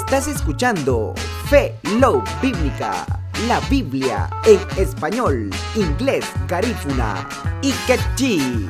Estás escuchando Fe Love Bíblica, la Biblia en español, inglés, garífuna y quechí.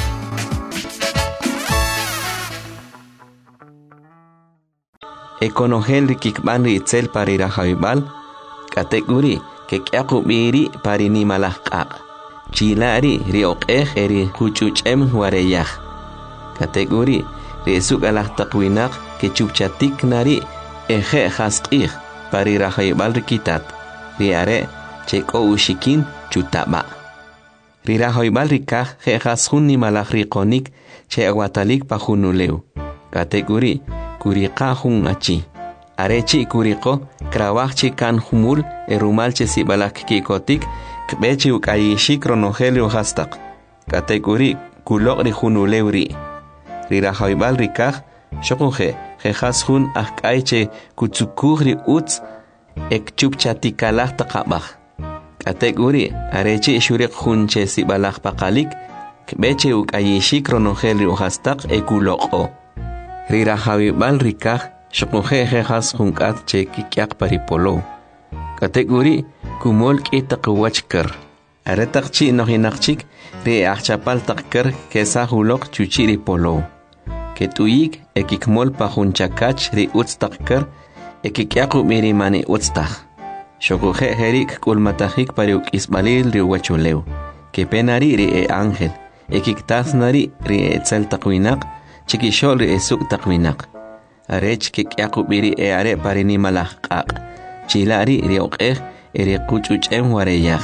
Econogel rikikban ritzel parira jaibal, kategori que kyakubiri parini malakak. Chilari riokeh eri kuchuchem wareyah. Kategori resuk alah takwinak que chupchatik nari eje haskih parira jaibal rikitat. Riare cheko ushikin chutaba. Rira jaibal rikah je hasun ni malak rikonik che aguatalik pajunuleu. Kategori kurikahun achi. Arechi kuriko krawachchi kan humul erumalche sibalak kikotik kbechi ukayishi kronogelio hastak. Kategori kulok hunulewri. Rira jaibal rikah shokunje jehashun akaiche kutsukuri uts ek chupchatikalah takabah. Kategori arechi shurik hunche sibalak pakalik kbechi ukayishi kronogelio hastak ekuloko. Rira jaibal rikah shokunje has hunkat che kikyak paripolo. Kategori kumol kitaqwachkar. Aretakchi nohinakchik re achapal takkar kesa hulok chuchiri polo. Ketuyik ekikmol pahunchakach re utstakkar ekikyaku mirimani utstak. Shokunje herik kulmatahik pariuk isbalil re wachuleu. Kepenari re ángel. Ekiktasnari re etzal takwinak chikishol re suk takwinak. Arech kikyaku biri are parini malahqaq. Chilari riokeh ere kuchuchem wareyah.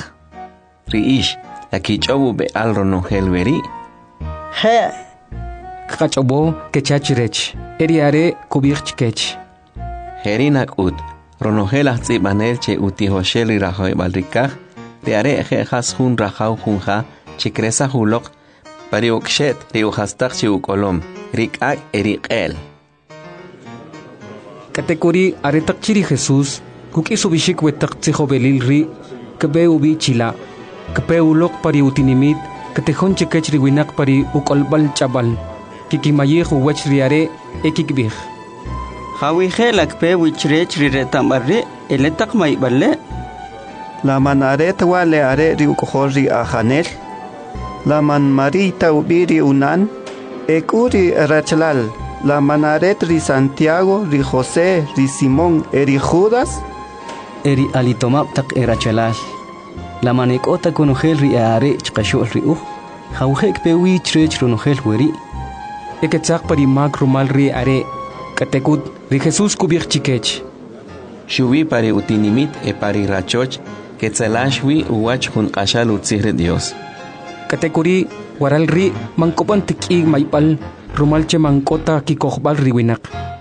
Riish akichobu be alrono helveri. He kachobo kechachirech eriare kubirchkech. Herinak ut ronohelah tsibanel che utihoshel rahoy balrikah. Riare has hun rahau hunha chikresa hulok pariukshet riuhastak chiukolom rikak eriqel. Kategori aretak chiri Jesus kuki subishik wetak tsikhobelil ri kebe ubi chila kebe ulok pari utinimit katehon chekech riwinak pari ukolbal chabal kikimayih uwach riare ekikbih hawi khelak pe wichrech riretambarre eletak maiballe la manaret wale are ri ukohori ahanel la man marita ubiri unan ekuri rachlal la manaret ri Santiago, ri José, ri Simón, eri Judas. Eri alitomap tak erachalal. La manekota konogel ri are chkashol ri Hauhek pewi chrech ronogel weri. Eketsak pari mag rumal ri are. Katekut ri Jesus kubir chikech. Shuwi pari utinimit e pari rachoch ketzalashwi uwach hun kashal utzihre Dios. Katekuri waral ri mangkopan tiki maipal rumalche mankota kikohbal riwinak.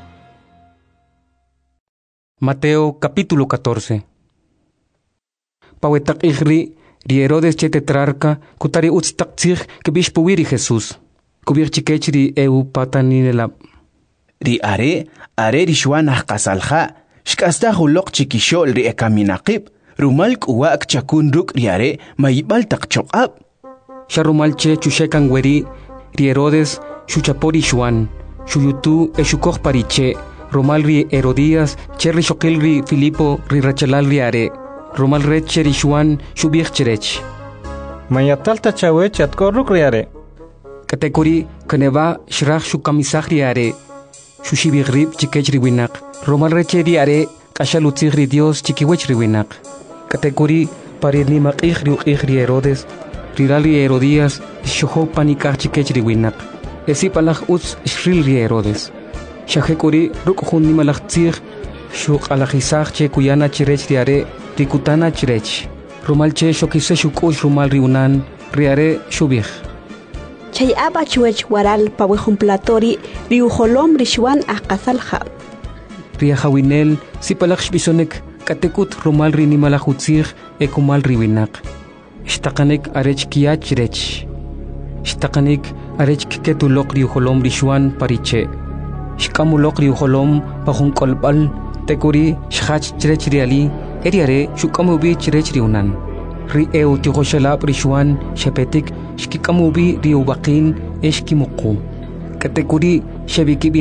Mateo capítulo 14. Pawetak ihri ri Herodes che tetrarca kutari utstaktsig kebishpuwiri Jesus. Kubir chikech ri eu pataninelab. Ri are ri shwanah kasalha shkasta hulok chikishol ri ekaminaqib rumalk uwak chakun ruk ri are maibal takchokab. Sharumalche chushekan weri ri Herodes Shuchapori Shuan, Shuyutu Eshukoh Pariche, Romalri Herodías, Cherri Shokilri Filipo, Rirachalalri Are, Romal Recheri Shuan, Shubircherech. Mayatalta Chawech at Korukriare. Katekuri, Kaneva, Shrach Shukamisahri Are, Shushibigrib, Chikechri Winak, Romal Recheri Are, Kashalutzigri Dios, Chikiwechri Winak. Katekuri, Parirnimak Ihri Herodes, Rirali Herodías, Shoho Panikach Chikechri Winak. Esi palach uts shril ri Herodes. Shahekuri ruk hundi malach tzir shuk alachisach che kuyana chirech riare rikutana chirech. Rumal che shokise shukush rumal riunan riare shubich. Chay aba chuech waral pawejumplatori riuholom rishwan akazalha. Riahawinel si palach shbisonek katekut rumal rini malach utzir ekumal riwinak. Shtakanek arech kia chirech. Shtakanik arech ketulok riuholom rishwan pariche. Shkamulok riuholom pahun kolbal tekuri shach chirech riali eriare shukamubi chirech riunan. Ri eu tihoshalab rishwan shepetik shkikamubi riubakin eshkimuku. Katekuri shebikibi